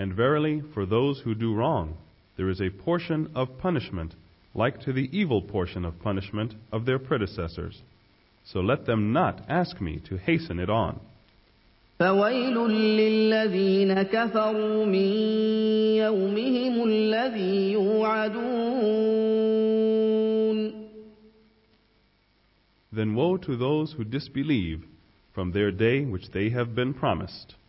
And verily, for those who do wrong, there is a portion of punishment like to the evil portion of punishment of their predecessors. So let them not ask me to hasten it on. فويل للذين كفروا من يومهم الذي يوعدون. Then woe to those who disbelieve from their day which they have been promised.